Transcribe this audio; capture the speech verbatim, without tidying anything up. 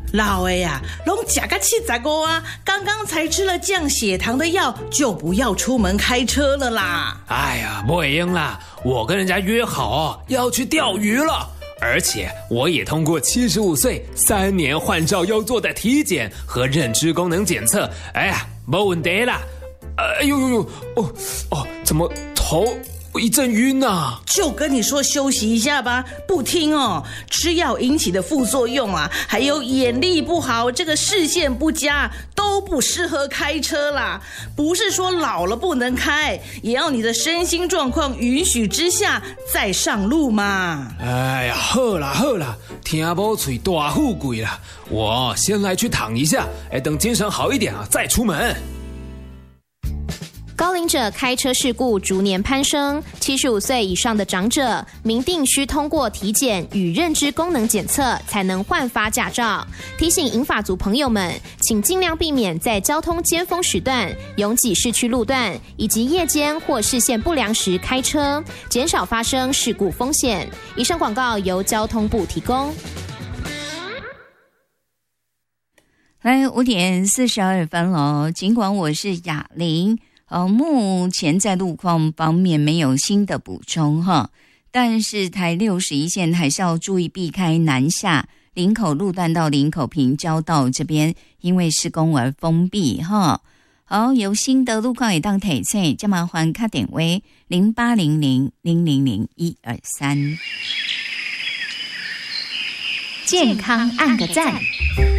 老的呀，拢吃个七十五啊，刚刚才吃了降血糖的药，就不要出门开车了啦。 哎呀，不会赢啦，我跟人家约好哦，要去钓鱼了。而且我也通过七十五岁三年换照要做的体检和认知功能检测，哎呀，没问题啦。哎呦呦呦，哦哦，怎么头一阵晕啊？ 就跟你说休息一下吧，不听哦。吃药引起的副作用啊，还有眼力不好，这个视线不佳，都不适合开车啦。不是说老了不能开，也要你的身心状况允许之下再上路嘛。 哎呀，好啦好啦，听无嘴大富贵啦。我先来去躺一下，哎，等精神好一点啊，再出门。 高龄者开车事故逐年攀升，七十五岁以上的长者明定需通过体检与认知功能检测才能换发驾照。提醒银发族朋友们，请尽量避免在交通尖峰时段、拥挤市区路段以及夜间或视线不良时开车，减少发生事故风险。以上广告由交通部提供。 来，五点四十二分了，尽管我是雅玲。呃，目前在路况方面没有新的补充哈，但是台六十一线还是要注意避开南下林口路段到林口平交道这边，因为施工而封闭哈。好，有新的路况也当提醒，就麻烦打电话零八零零零零零一二三， 健康按个赞。